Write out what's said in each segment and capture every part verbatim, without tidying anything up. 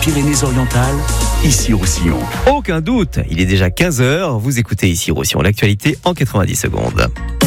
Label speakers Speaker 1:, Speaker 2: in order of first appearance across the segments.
Speaker 1: Pyrénées-Orientales, ici Roussillon.
Speaker 2: Aucun doute, il est déjà quinze heures, vous écoutez ici Roussillon, l'actualité en quatre-vingt-dix secondes.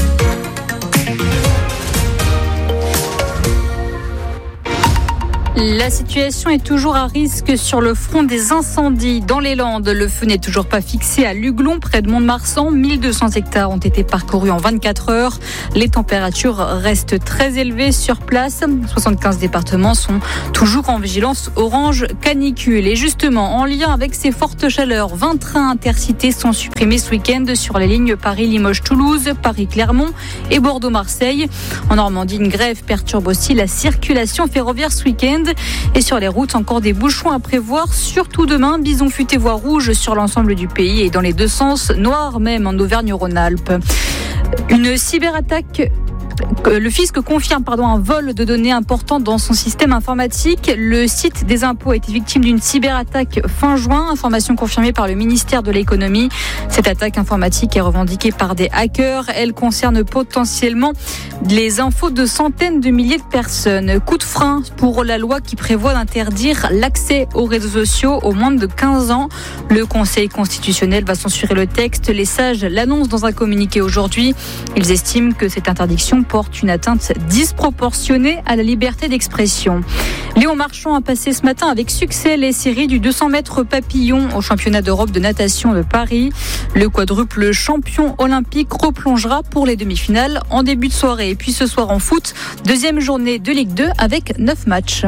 Speaker 3: La situation est toujours à risque sur le front des incendies. Dans les Landes, le feu n'est toujours pas fixé à Luglon, près de Mont-de-Marsan. mille deux cents hectares ont été parcourus en vingt-quatre heures. Les températures restent très élevées sur place. soixante-quinze départements sont toujours en vigilance orange canicule. Et justement, en lien avec ces fortes chaleurs, vingt trains intercités sont supprimés ce week-end sur les lignes Paris-Limoges-Toulouse, Paris-Clermont et Bordeaux-Marseille. En Normandie, une grève perturbe aussi la circulation ferroviaire ce week-end. Et sur les routes, encore des bouchons à prévoir, surtout demain. Bison futé voie rouge sur l'ensemble du pays et dans les deux sens, noir même en Auvergne-Rhône-Alpes. Une cyberattaque. Le fisc confirme pardon, un vol de données important dans son système informatique. Le site des impôts a été victime d'une cyberattaque fin juin, information confirmée par le ministère de l'économie. Cette attaque informatique est revendiquée par des hackers. Elle concerne potentiellement les infos de centaines de milliers de personnes. Coup de frein pour la loi qui prévoit d'interdire l'accès aux réseaux sociaux aux moins de quinze ans. Le Conseil constitutionnel va censurer le texte. Les sages l'annoncent dans un communiqué aujourd'hui. Ils estiment que cette interdiction porte une atteinte disproportionnée à la liberté d'expression. Léon Marchand a passé ce matin avec succès les séries du deux cents mètres papillon au championnat d'Europe de natation de Paris. Le quadruple champion olympique replongera pour les demi-finales en début de soirée. Et puis ce soir en foot, deuxième journée de Ligue deux avec neuf matchs.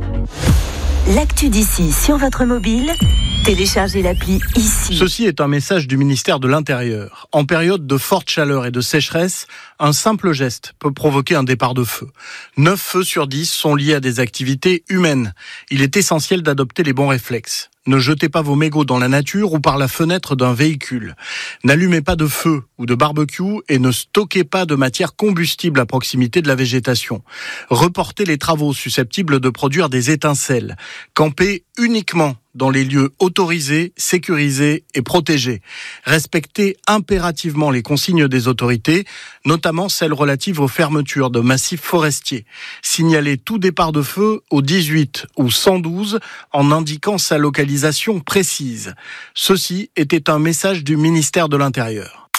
Speaker 4: L'actu d'ici sur votre mobile, téléchargez l'appli ici.
Speaker 5: Ceci est un message du ministère de l'Intérieur. En période de forte chaleur et de sécheresse, un simple geste peut provoquer un départ de feu. neuf feux sur dix sont liés à des activités humaines. Il est essentiel d'adopter les bons réflexes. Ne jetez pas vos mégots dans la nature ou par la fenêtre d'un véhicule. N'allumez pas de feu ou de barbecue et ne stockez pas de matière combustible à proximité de la végétation. Reportez les travaux susceptibles de produire des étincelles. Campez uniquement dans les lieux autorisés, sécurisés et protégés. Respectez impérativement les consignes des autorités, notamment celles relatives aux fermetures de massifs forestiers. Signalez tout départ de feu au dix-huit ou cent douze en indiquant sa localisation précise. Ceci était un message du ministère de l'Intérieur.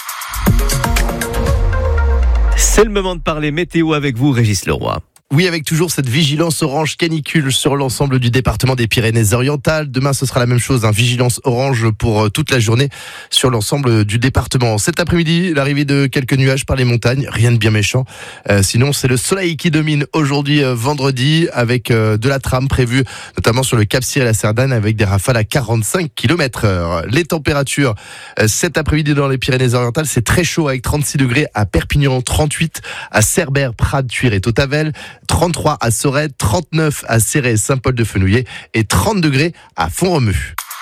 Speaker 2: C'est le moment de parler météo avec vous, Régis Leroy.
Speaker 6: Oui, avec toujours cette vigilance orange canicule sur l'ensemble du département des Pyrénées-Orientales. Demain, ce sera la même chose, hein, vigilance orange pour toute la journée sur l'ensemble du département. Cet après-midi, l'arrivée de quelques nuages par les montagnes, rien de bien méchant. Euh, sinon, c'est le soleil qui domine aujourd'hui, euh, vendredi, avec euh, de la trame prévue, notamment sur le Cap-Cyr et la Cerdane, avec des rafales à quarante-cinq kilomètres heure. Les températures, euh, cet après-midi dans les Pyrénées-Orientales, c'est très chaud avec trente-six degrés à Perpignan, trente-huit à Cerbère, Prades, Tuire et Tautavel, trente-trois à Sorède, trente-neuf à Céret, Saint-Paul-de-Fenouillet et trente degrés à Font-Romeu.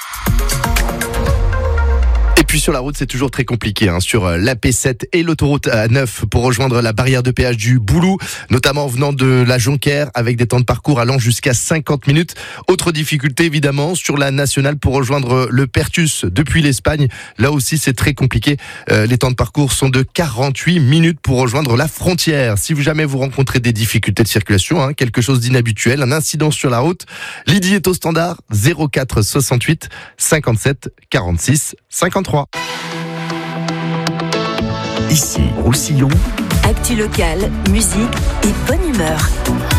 Speaker 6: Et puis sur la route, c'est toujours très compliqué, hein, sur l'A P sept et l'autoroute A neuf pour rejoindre la barrière de péage du Boulou, notamment venant de la Jonquère, avec des temps de parcours allant jusqu'à cinquante minutes. Autre difficulté évidemment sur la nationale pour rejoindre le Pertus depuis l'Espagne. Là aussi, c'est très compliqué. Euh, les temps de parcours sont de quarante-huit minutes pour rejoindre la frontière. Si vous jamais vous rencontrez des difficultés de circulation, hein, quelque chose d'inhabituel, un incident sur la route, Lydie est au standard zéro quatre soixante-huit cinquante-sept quarante-six cinquante-trois.
Speaker 1: Ici Roussillon.
Speaker 4: Actu locale, musique et bonne humeur.